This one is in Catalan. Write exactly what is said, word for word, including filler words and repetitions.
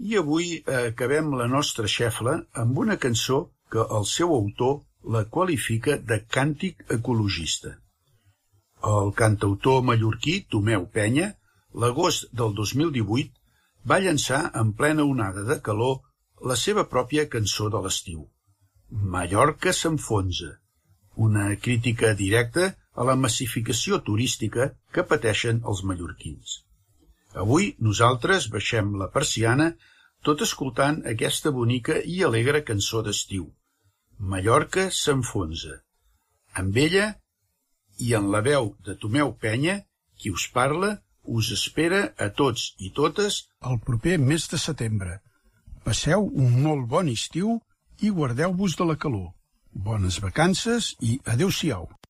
I avui acabem la nostra xefla amb una cançó que el seu autor la qualifica de càntic ecologista. El cantautor mallorquí Tomeu Penya, l'agost del dos mil divuit, va llançar en plena onada de calor la seva pròpia cançó de l'estiu, Mallorca s'enfonsa, una crítica directa a la massificació turística que pateixen els mallorquins. Avui nosaltres baixem la persiana tot escoltant aquesta bonica i alegre cançó d'estiu, Mallorca s'enfonsa. Amb ella i en la veu de Tomeu Penya, qui us parla, us espera a tots i totes el proper mes de setembre. Passeu un molt bon estiu i guardeu-vos de la calor. Bones vacances i adeu-siau.